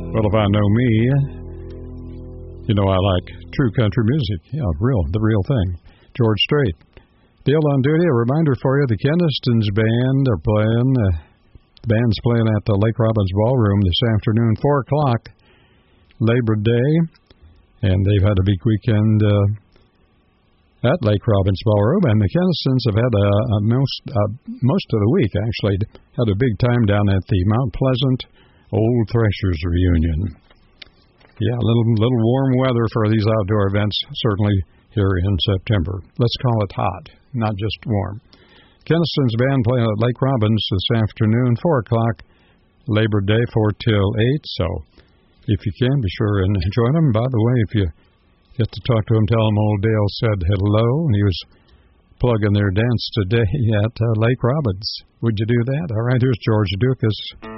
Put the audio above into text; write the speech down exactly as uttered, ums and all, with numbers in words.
Well, if I know me, you know I like true country music. Yeah, real, the real thing. George Strait. Dale on duty, a reminder for you, the Kenistons band are playing. Uh, the band's playing at the Lake Robbins Ballroom this afternoon, four o'clock, Labor Day. And they've had a big weekend uh, at Lake Robbins Ballroom. And the Kenistons have had a, a most, uh, most of the week, actually, had a big time down at the Mount Pleasant Old Threshers reunion. Yeah, a little, little warm weather for these outdoor events, certainly here in September. Let's call it hot, not just warm. Keniston's band playing at Lake Robbins this afternoon, four o'clock, Labor Day, four till eight. So if you can, be sure and join them. By the way, if you get to talk to them, tell them old Dale said hello, and he was plugging their dance today at uh, Lake Robbins. Would you do that? All right, here's George Dukas.